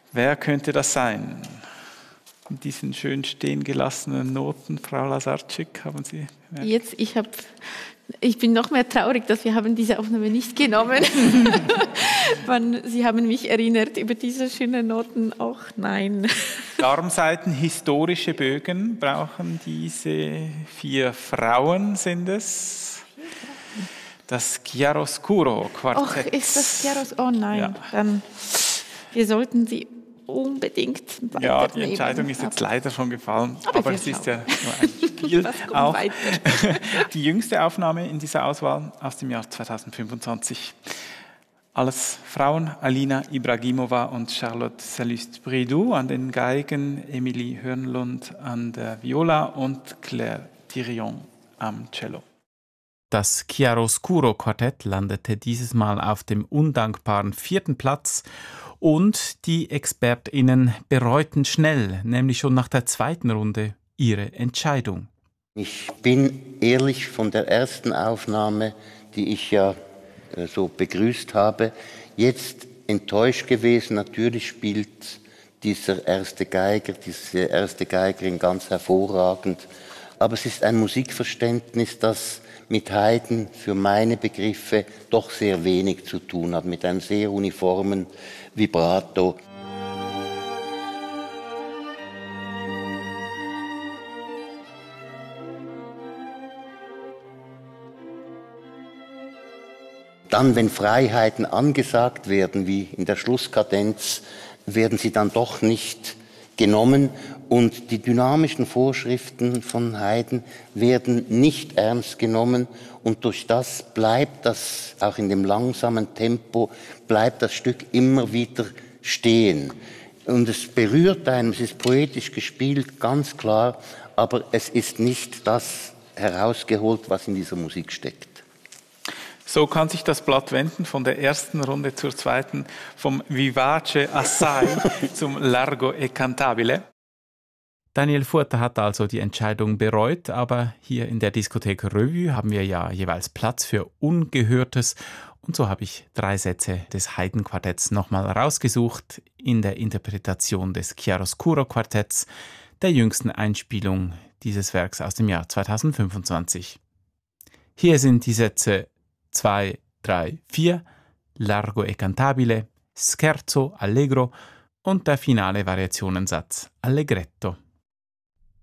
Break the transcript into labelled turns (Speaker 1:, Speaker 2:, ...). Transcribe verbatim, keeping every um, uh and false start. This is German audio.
Speaker 1: Wer könnte das sein? Mit diesen schön stehen gelassenen Noten, Frau Lazarczyk, haben Sie gemerkt?
Speaker 2: Jetzt, ich, hab, ich bin noch mehr traurig, dass wir haben diese Aufnahme nicht genommen. Man, Sie haben mich erinnert über diese schönen Noten, auch nein.
Speaker 1: Darmsaiten, historische Bögen brauchen diese vier Frauen, sind es. Das Chiaroscuro Quartett.
Speaker 2: Ach, ist das Chiaroscuro? Oh nein, ja. Dann wir sollten sie unbedingt weiternehmen.
Speaker 1: Ja, die Entscheidung ist jetzt leider schon gefallen, aber, aber es ist ja nur ein Spiel. Auch die jüngste Aufnahme in dieser Auswahl aus dem Jahr zweitausendfünfundzwanzig. Alles Frauen, Alina Ibragimova und Charlotte Salust-Bridou an den Geigen, Emilie Hörnlund an der Viola und Claire Thirion am Cello. Das Chiaroscuro Quartett landete dieses Mal auf dem undankbaren vierten Platz und die ExpertInnen bereuten schnell, nämlich schon nach der zweiten Runde, ihre Entscheidung.
Speaker 3: Ich bin ehrlich von der ersten Aufnahme, die ich ja äh, so begrüßt habe, jetzt enttäuscht gewesen. Natürlich spielt dieser erste Geiger, diese erste Geigerin ganz hervorragend. Aber es ist ein Musikverständnis, das mit Haydn für meine Begriffe doch sehr wenig zu tun hat, mit einem sehr uniformen Vibrato. Dann, wenn Freiheiten angesagt werden, wie in der Schlusskadenz, werden sie dann doch nicht genommen und die dynamischen Vorschriften von Haydn werden nicht ernst genommen und durch das bleibt das, auch in dem langsamen Tempo, bleibt das Stück immer wieder stehen. Und es berührt einen, es ist poetisch gespielt, ganz klar, aber es ist nicht das herausgeholt, was in dieser Musik steckt.
Speaker 1: So kann sich das Blatt wenden von der ersten Runde zur zweiten, vom Vivace Assai zum Largo e Cantabile. Daniel Furter hat also die Entscheidung bereut, aber hier in der Diskothek Revue haben wir ja jeweils Platz für Ungehörtes. Und so habe ich drei Sätze des Haydn-Quartetts nochmal rausgesucht in der Interpretation des Chiaroscuro Quartetts, der jüngsten Einspielung dieses Werks aus dem Jahr zweitausendfünfundzwanzig. Hier sind die Sätze zwei, drei, vier, Largo e Cantabile, Scherzo, Allegro und der finale Variationensatz Allegretto.